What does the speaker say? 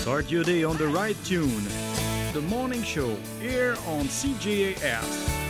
Start your day on the right tune. The Morning Show, here on CJAS.